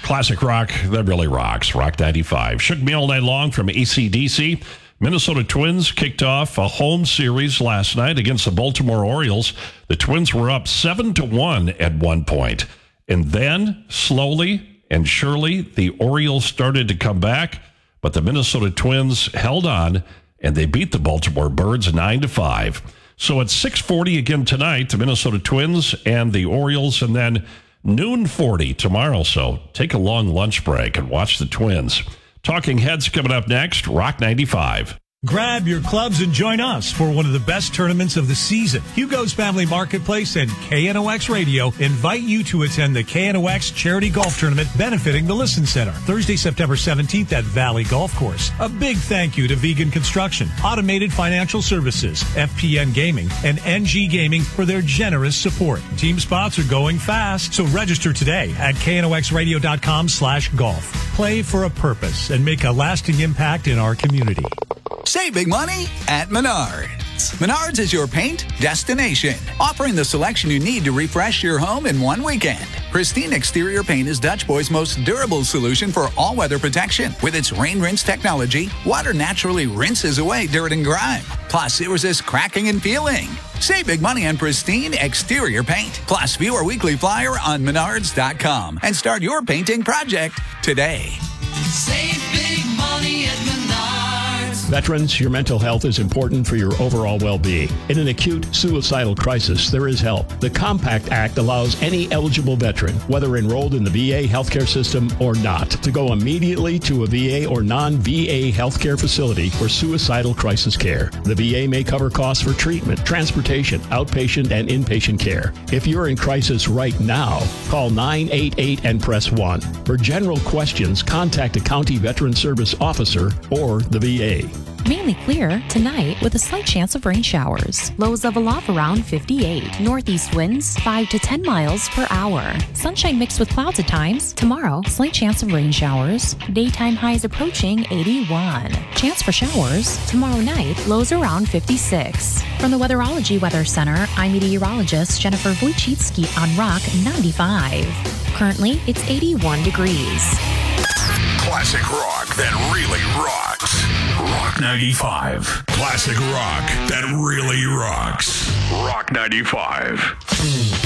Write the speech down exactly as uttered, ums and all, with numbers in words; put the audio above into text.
Classic rock that really rocks. Rock ninety-five. Shook me all night long from A C D C. Minnesota Twins kicked off a home series last night against the Baltimore Orioles. The Twins were up seven to one at one point. And then, slowly and surely, the Orioles started to come back. But the Minnesota Twins held on, and they beat the Baltimore Birds nine to five. So at six forty again tonight, the Minnesota Twins and the Orioles, and then noon forty tomorrow. So take a long lunch break and watch the Twins. Talking Heads coming up next, Rock ninety-five. Grab your clubs and join us for one of the best tournaments of the season. Hugo's Family Marketplace and K N O X Radio invite you to attend the K N O X Charity Golf Tournament benefiting the Listen Center, Thursday, September seventeenth at Valley Golf Course. A big thank you to Vegan Construction, Automated Financial Services, F P N Gaming, and N G Gaming for their generous support. Team spots are going fast, so register today at K N O X radio dot com slash golf. Play for a purpose and make a lasting impact in our community. Save big money at Menards. Menards is your paint destination, offering the selection you need to refresh your home in one weekend. Pristine Exterior Paint is Dutch Boy's most durable solution for all-weather protection. With its rain rinse technology, water naturally rinses away dirt and grime. Plus, it resists cracking and peeling. Save big money on Pristine Exterior Paint. Plus, view our weekly flyer on menards dot com and start your painting project today. Save big money at Menards. Veterans, your mental health is important for your overall well-being. In an acute suicidal crisis, there is help. The Compact Act allows any eligible veteran, whether enrolled in the V A healthcare system or not, to go immediately to a V A or non-V A healthcare facility for suicidal crisis care. The V A may cover costs for treatment, transportation, outpatient, and inpatient care. If you're in crisis right now, call nine eight eight and press one. For general questions, contact a county veteran service officer or the V A. Mainly clear tonight with a slight chance of rain showers. Lows level off around fifty-eight. Northeast winds five to ten miles per hour. Sunshine mixed with clouds at times. Tomorrow, slight chance of rain showers. Daytime highs approaching eighty-one. Chance for showers. Tomorrow night, lows around fifty-six. From the Weatherology Weather Center, I'm meteorologist Jennifer Wojcicki on Rock ninety-five. Currently, it's eighty-one degrees. Classic rock that really rocks. Rock ninety-five. Classic rock that really rocks. Rock ninety-five.